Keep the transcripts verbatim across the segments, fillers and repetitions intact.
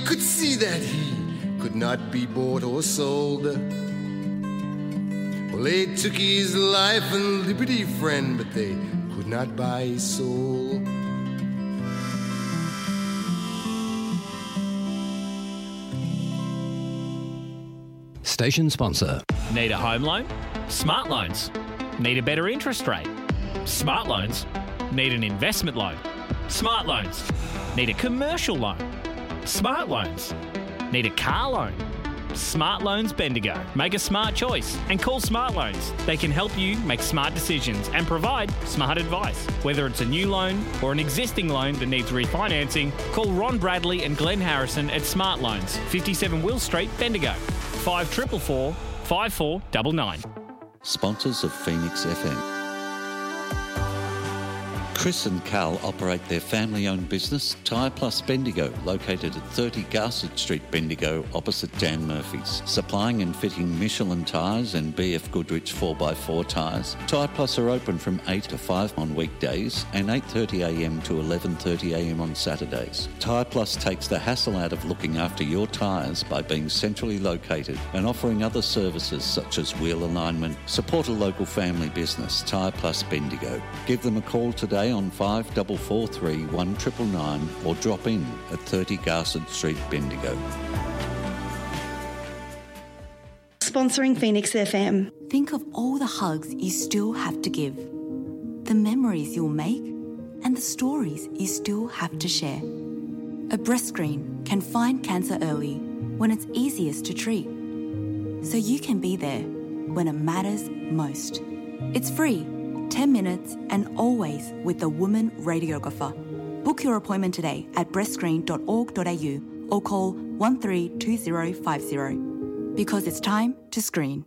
could see that he could not be bought or sold. Well, they took his life and liberty, friend, but they could not buy his soul. Station sponsor. Need a home loan? Smart Loans. Need a better interest rate? Smart Loans. Need an investment loan? Smart Loans. Need a commercial loan? Smart Loans. Need a car loan? Smart Loans Bendigo. Make a smart choice and call Smart Loans. They can help you make smart decisions and provide smart advice. Whether it's a new loan or an existing loan that needs refinancing, call Ron Bradley and Glenn Harrison at Smart Loans, fifty-seven Will Street, Bendigo. five four four, five four nine nine. Sponsors of Phoenix F M. Chris and Carl operate their family-owned business, Tyre Plus Bendigo, located at thirty Garsett Street, Bendigo, opposite Dan Murphy's. Supplying and fitting Michelin tyres and B F Goodrich four by four tyres. Tyre Plus are open from eight to five on weekdays and eight thirty a m to eleven thirty a m on Saturdays. Tyre Plus takes the hassle out of looking after your tyres by being centrally located and offering other services such as wheel alignment. Support a local family business, Tyre Plus Bendigo. Give them a call today on five four four three, one nine nine nine or drop in at thirty Garsett Street, Bendigo. Sponsoring Phoenix F M. Think of all the hugs you still have to give, the memories you'll make, and the stories you still have to share. A breast screen can find cancer early when it's easiest to treat, so you can be there when it matters most. It's free, ten minutes, and always with a woman radiographer. Book your appointment today at breast screen dot org dot a u or call one three two zero five zero because it's time to screen.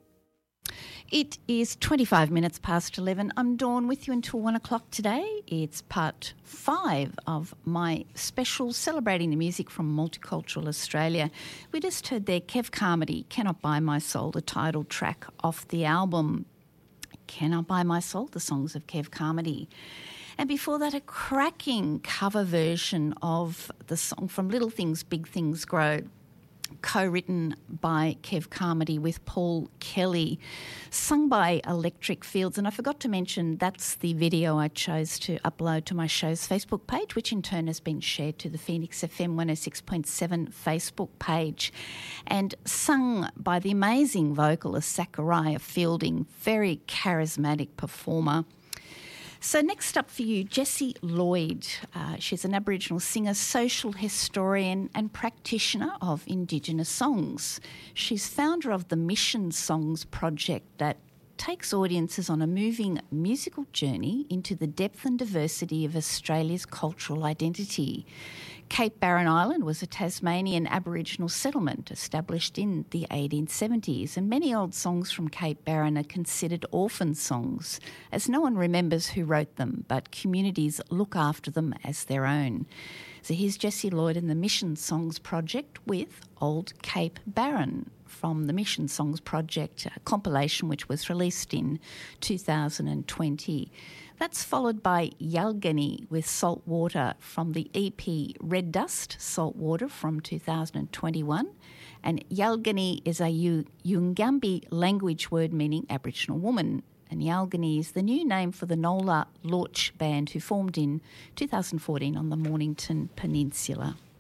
It is twenty-five minutes past eleven. I'm Dawn with you until one o'clock today. It's part five of my special celebrating the music from Multicultural Australia. We just heard there Kev Carmody, Cannot Buy My Soul, the title track off the album Cannot Buy My Soul, the songs of Kev Carmody. And before that, a cracking cover version of the song from Little Things, Big Things Grow, co-written by Kev Carmody with Paul Kelly, sung by Electric Fields. And I forgot to mention that's the video I chose to upload to my show's Facebook page, which in turn has been shared to the Phoenix F M one oh six point seven Facebook page, and sung by the amazing vocalist Zachariah Fielding, very charismatic performer. So next up for you, Jessie Lloyd. Uh, she's an Aboriginal singer, social historian and practitioner of Indigenous songs. She's founder of the Mission Songs project that takes audiences on a moving musical journey into the depth and diversity of Australia's cultural identity. Cape Barren Island was a Tasmanian Aboriginal settlement established in the eighteen seventies, and many old songs from Cape Barren are considered orphan songs, as no one remembers who wrote them, but communities look after them as their own. So here's Jessie Lloyd and the Mission Songs Project with Old Cape Barren from the Mission Songs Project, a compilation which was released in two thousand twenty. That's followed by Yalgany with Salt Water from the E P Red Dust, Salt Water from two thousand twenty-one. And Yalgany is a Yungambi language word meaning Aboriginal woman. And Yalgany is the new name for the Nola Lorch band who formed in two thousand fourteen on the Mornington Peninsula.